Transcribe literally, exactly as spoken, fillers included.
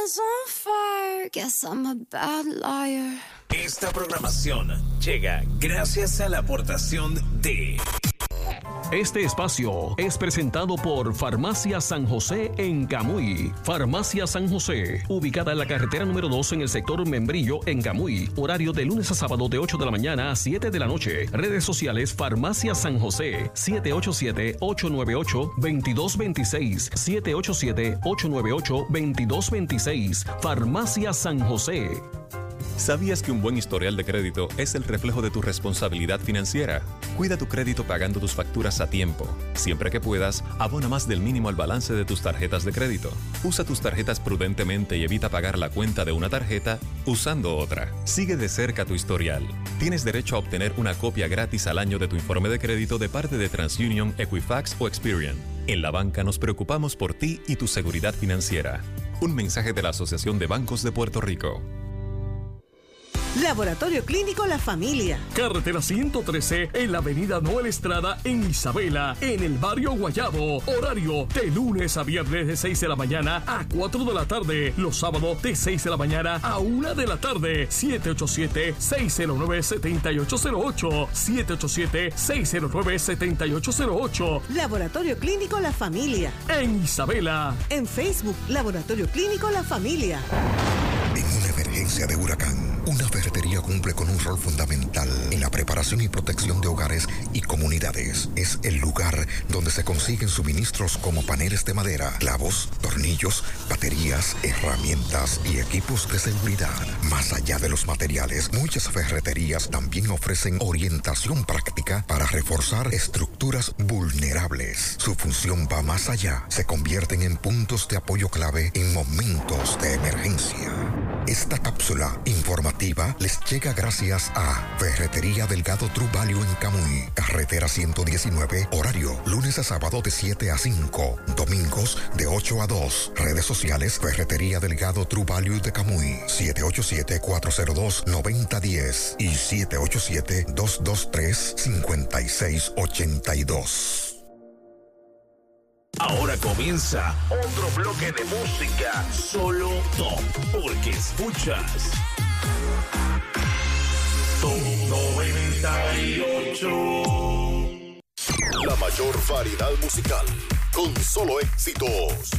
is on fire. Guess I'm a bad liar. Esta programación llega gracias a la aportación de... Este espacio es presentado por Farmacia San José en Camuy. Farmacia San José, ubicada en la carretera número dos en el sector Membrillo en Camuy. Horario de lunes a sábado de ocho de la mañana a siete de la noche. Redes sociales Farmacia San José, siete ocho siete, ocho nueve ocho, dos dos dos seis, siete ocho siete, ocho nueve ocho, dos dos dos seis. Farmacia San José. ¿Sabías que un buen historial de crédito es el reflejo de tu responsabilidad financiera? Cuida tu crédito pagando tus facturas a tiempo. Siempre que puedas, abona más del mínimo al balance de tus tarjetas de crédito. Usa tus tarjetas prudentemente y evita pagar la cuenta de una tarjeta usando otra. Sigue de cerca tu historial. Tienes derecho a obtener una copia gratis al año de tu informe de crédito de parte de TransUnion, Equifax o Experian. En la banca nos preocupamos por ti y tu seguridad financiera. Un mensaje de la Asociación de Bancos de Puerto Rico. Laboratorio Clínico La Familia. Carretera ciento trece en la avenida Noel Estrada en Isabela, en el barrio Guayabo. Horario de lunes a viernes de seis de la mañana a cuatro de la tarde. Los sábados de seis de la mañana a una de la tarde. siete ocho siete, seis cero nueve, siete ocho cero ocho. siete ocho siete, seis cero nueve, siete ocho cero ocho. Laboratorio Clínico La Familia. En Isabela. En Facebook, Laboratorio Clínico La Familia. En una emergencia de huracán, una ferretería cumple con un rol fundamental en la preparación y protección de hogares y comunidades. Es el lugar donde se consiguen suministros como paneles de madera, clavos, tornillos, baterías, herramientas y equipos de seguridad. Más allá de los materiales, muchas ferreterías también ofrecen orientación práctica para reforzar estructuras vulnerables. Su función va más allá. Se convierten en puntos de apoyo clave en momentos de emergencia. Esta cápsula informativa les llega gracias a Ferretería Delgado True Value en Camuy, carretera ciento diecinueve, horario lunes a sábado de siete a cinco, domingos de ocho a dos. Redes sociales Ferretería Delgado True Value de Camuy, siete ocho siete, cuatro cero dos, nueve cero uno cero y siete ocho siete, dos dos tres, cinco seis ocho dos. Ahora comienza otro bloque de música solo top, porque escuchas Top noventa y ocho. La mayor variedad musical, con solo éxitos.